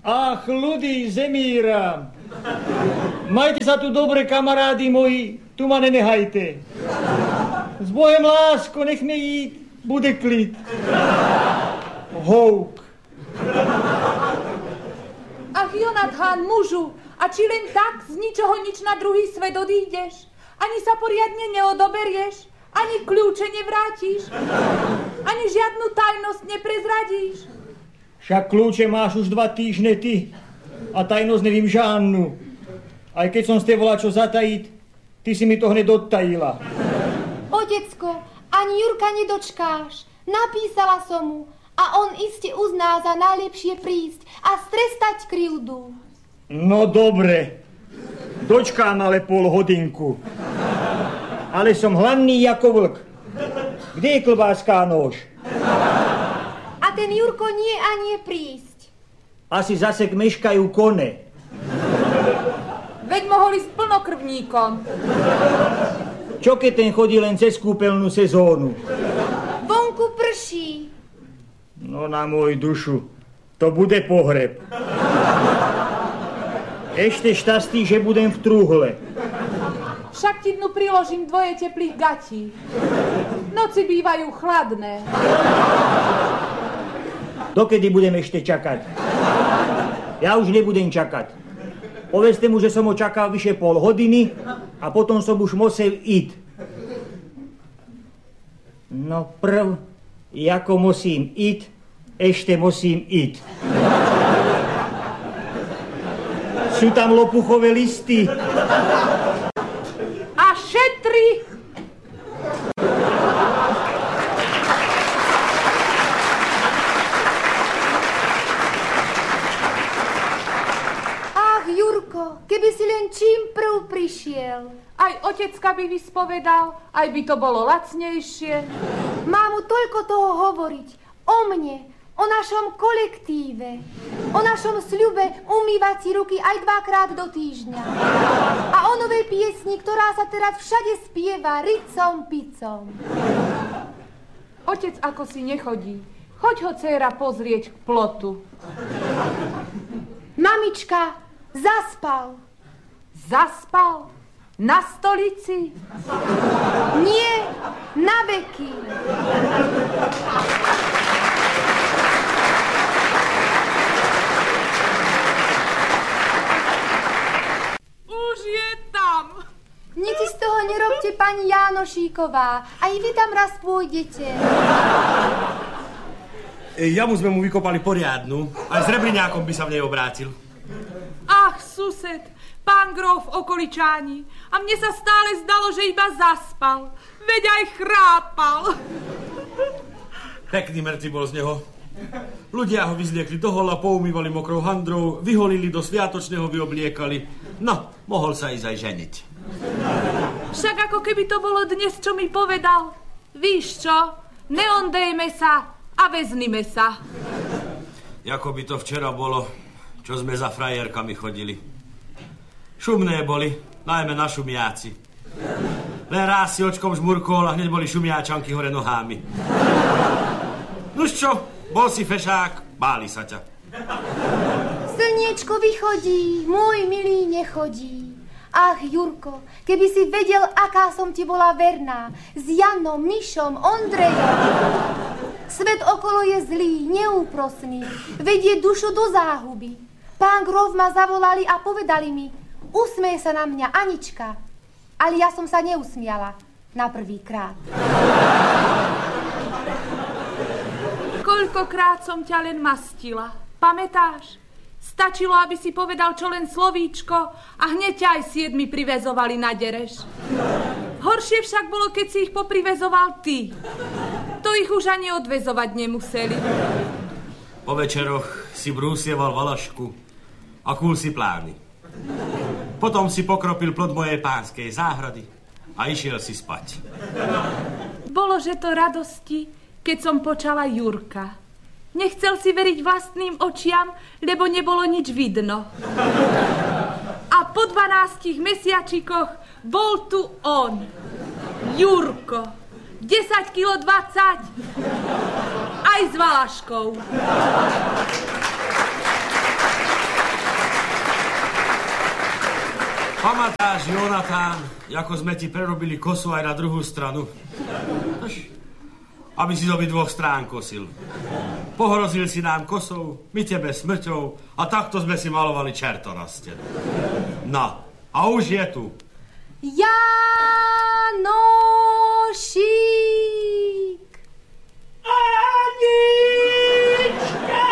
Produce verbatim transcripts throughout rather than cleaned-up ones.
Ach, ľudí zemíram. Majte sa tu dobre, kamarádi moji, tu ma nenehajte. S Bohem, lásko, nech mi ísť, bude klid. Houk. Ach, Jonathan, mužu, a či len tak z ničoho nič na druhý svet odídeš? Ani sa poriadne neodoberieš? Ani kľúče nevrátiš? Ani žiadnu tajnosť neprezradíš? Však kľúče máš už dva týždne ty a tajnosť nevím žádnu. Aj keď som ste volal čo zatajiť, ty si mi to hneď odtajila. Otecko, ani Jurka nedočkáš. Napísala som mu a on iste uzná za najlepšie prísť a strestať krivdu. No dobre, dočkám ale pol hodinku. Ale som hladný ako vlk. Kde je klobáska a nôž? A ten Jurko nie a nie prísť. Asi zase meškajú kone. Veď mohol ísť plnokrvníkom. Čo keď ten chodí len cez kúpeľnú sezónu? Vonku prší. No na môj dušu, to bude pohreb. Ešte šťastí, že budem v trúhle. Však ti dnu priložím dvoje teplých gatí. Noci bývajú chladné. Dokedy budem ešte čakať? Ja už nebudem čakať. Povedzte mu, že som ho čakal vyše pol hodiny a potom som už musel ísť. No prv, ako musím ísť, ešte musím ísť. Sú tam lopuchové listy. A šetri! Ach, Jurko, keby si len čím prv prišiel. Aj otecka by vyspovedal, aj by to bolo lacnejšie. Mám mu toľko toho hovoriť. O mne, o našom kolektíve, o našom sľube umývať si ruky aj dvakrát do týždňa. A o novej piesni, ktorá sa teraz všade spieva ricom picom. Otec ako si nechodí. Choď ho, dcéra, pozrieť k plotu. Mamička, zaspal. Zaspal? Na stolici? Nie, na veky. Už je tam. Nič si z toho nerobte, pani Jánošíková. Aj vy tam raz pôjdete. Jamu sme mu vykopali poriadnu. Aj s rebriňákom by sa v nej obrátil. Ach, sused, pán grof okoličáni. A mne sa stále zdalo, že iba zaspal. Veď aj chrápal. Pekný mŕtvy bol z neho. Ľudia ho vyzliekli do hola, poumývali mokrou handrou, vyholili do sviatočného, vyobliekali. No, mohol sa ísť aj ženiť. Však ako keby to bolo dnes, čo mi povedal. Víš čo? Neondejme sa a veznime sa. Ako by to včera bolo, čo sme za frajerkami chodili. Šumné boli, najmä na šumiaci. Len raz si očkom žmurkol a hneď boli šumiačanky hore nohami. Nuž čo, bol si fešák, báli sa ťa. Slniečko vychodí, môj milý nechodí. Ach, Jurko, keby si vedel, aká som ti bola verná. S Janom, Mišom, Ondrejom. Svet okolo je zlý, neúprosný. Vedie dušu do záhuby. Pán grof ma zavolali a povedali mi, usmeje sa na mňa Anička. Ale ja som sa neusmiala na prvýkrát. Koľkokrát som ťa len mastila. Pamätáš? Stačilo, aby si povedal čo len slovíčko a hneď ťa aj siedmi privezovali na dereš. Horšie však bolo, keď si ich poprivezoval ty. To ich už ani odvezovať nemuseli. Po večeroch si brúsieval valašku a kúl si plány. Potom si pokropil plod mojej pánskej záhrady a išiel si spať. Bolo, že to radosti, keď som počala Jurka. Nechcel si veriť vlastným očiam, lebo nebolo nič vidno. A po dvanástich mesiačikoch bol tu on, Jurko. desať kilo dvadsať, aj s valaškou. Pamatáš, Jonatán, ako sme ti prerobili kosu aj na druhú stranu? Aby si z obidvoch strán kosil. Pohrozil si nám kosou, my tebe smrťou a takto sme si malovali čerto na stenu. No, a už je tu. Janošík! Anička!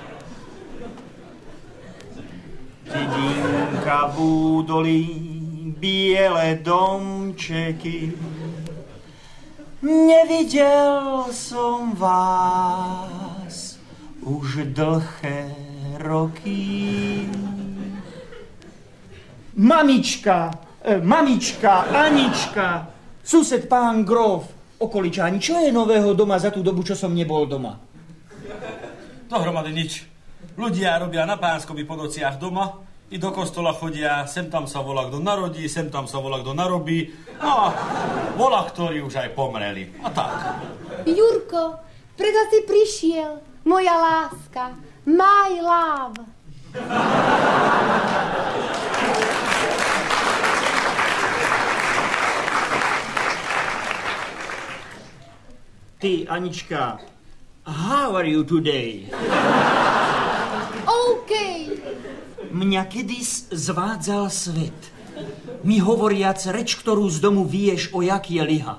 Dedinka v údolí, biele domčeky. Nevidel som vás už dlhé roky. Mamička, e, mamička, Anička, sused pán Grof, okoličáni, čo je nového doma za tú dobu, čo som nebol doma? Dohromady nič. Ľudia robia na Pánskom i po nociach doma, i do kostola chodia, sem tam sa volá, kto narodí, sem tam sa volá, kto narobí, no a volá, ktorí už aj pomreli. A tak. Jurko, preto si prišiel, moja láska, my love. Ty, Anička, how are you today? OK. Mňa kedys zvádzal svet. Mi hovoriac reč, ktorú z domu vieš, o jak je liha.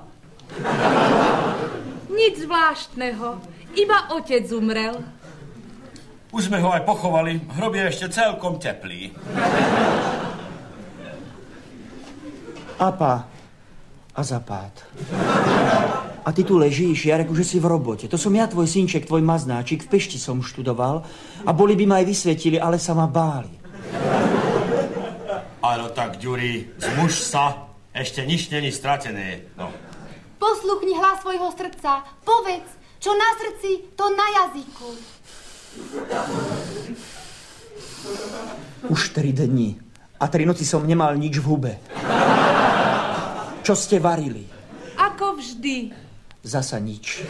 Nič zvláštneho, iba otec umrel. Už sme ho aj pochovali, hrob je ešte celkom teplý. Apa a zapád. A ty tu ležíš, Jareku, že si v robote. To som ja, tvoj synček, tvoj maznáčik, v Pešti som študoval a boli by ma aj vysvetili, ale sa ma báli. Ale tak, Ďuri, zmuž sa, ešte nič není stratené. No. Posluchni hlas svojho srdca. Povedz, čo na srdci, to na jazyku. Už tri dni a tri noci som nemal nič v hube. Čo ste varili? Ako vždy. Zasa nič.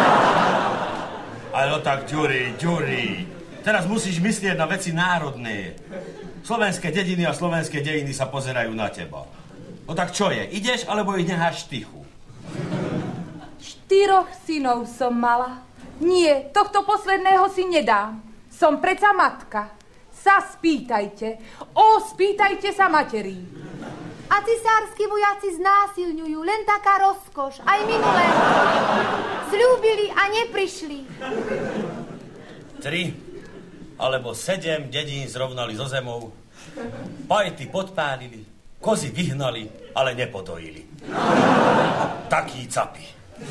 Ale tak, Ďuri, Ďuri, teraz musíš myslieť na veci národné. Slovenské dediny a slovenské dejiny sa pozerajú na teba. No tak čo je, ideš, alebo ich necháš tichu? Štyroch synov som mala. Nie, tohto posledného si nedám. Som preca matka. Sa spýtajte. O, spýtajte sa materí. A cisársky vojaci znásilňujú, len taká rozkoš. Aj minulé. Sľúbili a neprišli. Tri alebo sedem dedín zrovnali so zemou. Pajty podpálili, kozy vyhnali, ale nepodojili. Takí capi.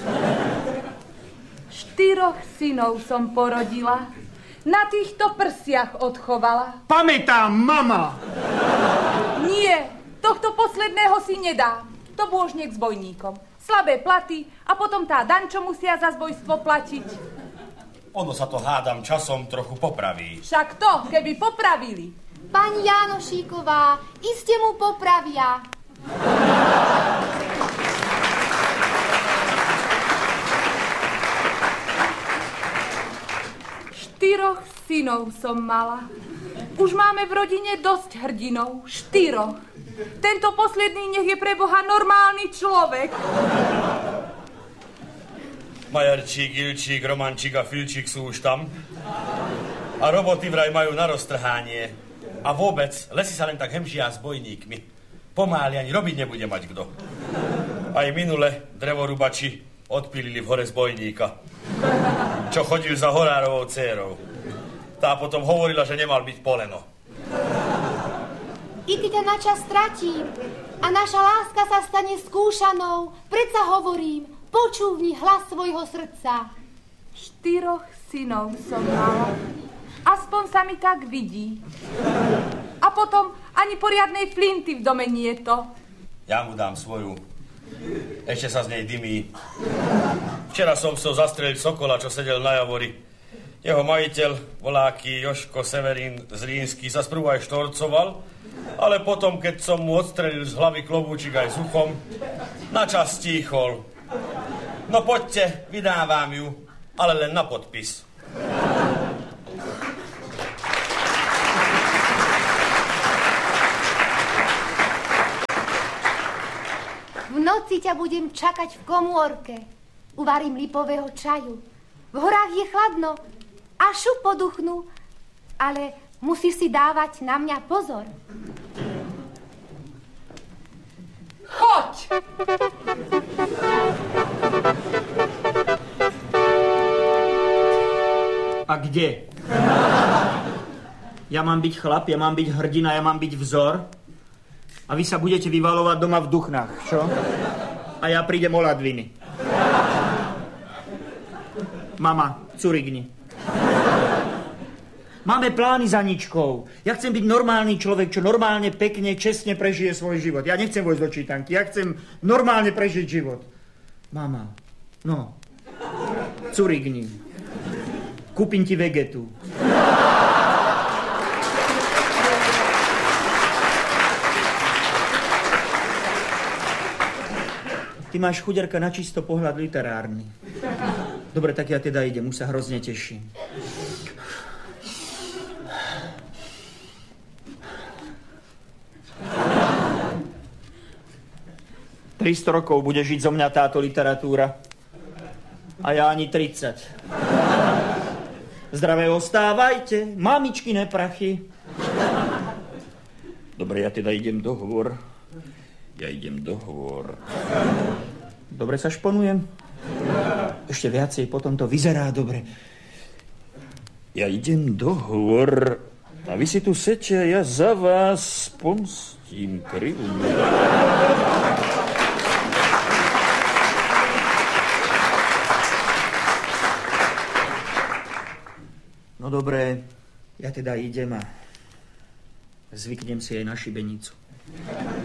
Štyroch synov som porodila. Na týchto prsiach odchovala. Pamätám, mama! Nie, tohto posledného si nedám. To bôžnik s bojníkom. Slabé platy a potom tá daň, čo musia za zbojstvo platiť. Ono sa to, hádam, časom trochu popraví. Však to, keby popravili. Pani Janošíková, iste mu popravia. Štyroch synov som mala. Už máme v rodine dosť hrdinov. Štyroch. Tento posledný nech je pre Boha normálny človek. Majarčík, Ilčík, Romančík a Filčík sú už tam. A roboty vraj majú na roztrhanie. A vôbec, lesy sa len tak hemžia s bojníkmi. Pomáli ani robiť nebude mať kto. Aj minule drevorúbači odpílili v hore z bojníka, čo chodil za horárovou dcérou. Tá potom hovorila, že nemal byť poleno. I keď ťa na čas stratím a naša láska sa stane skúšanou, predsa hovorím, počúvni hlas svojho srdca. Štyroch synov som mala. Aspoň sa mi tak vidí. A potom ani poriadnej flinty v dome nie je to. Ja mu dám svoju. Ešte sa z nej dymí. Včera som chcel zastreliť sokola, čo sedel na javori. Jeho majiteľ, voláky Joško Severín z Rínsky, sa sprv aj štorcoval, ale potom, keď som mu odstrelil z hlavy klobúčik aj s uchom, načas stíchol. No poďte, vydávam ju, ale len na podpis. noci ťa budem čakať v komórke. Uvarím lipového čaju. V horách je chladno a šup poduchnú, ale musíš si dávať na mňa pozor. Choď! A kde? Ja mám byť chlap, ja mám byť hrdina, ja mám byť vzor. A vy sa budete vyvalovať doma v Duchnách, čo? A ja prídem o ladviny. Mama, curigni. Máme plány za Ničkou. Ja chcem byť normálny človek, čo normálne, pekne, čestne prežije svoj život. Ja nechcem vojsť do čítanky, ja chcem normálne prežiť život. Mama, no, curigni. Kúpim ti vegetu. Ty máš, chuderka, na čisto pohľad literárny. Dobre, tak ja teda idem, už sa hrozne teším. tristo rokov bude žiť zo mňa táto literatúra. A ja ani tridsať. Zdravé ostávajte, mamičkine prachy. Dobre, ja teda idem do hôr. Ja idem do hôr. Dobre sa šponujem? Ešte viacej, potom to vyzerá dobre. Ja idem do hôr. A vy si tu sete a ja za vás pomstím krivú. No dobré, ja teda idem a zvyknem si aj na šibenicu.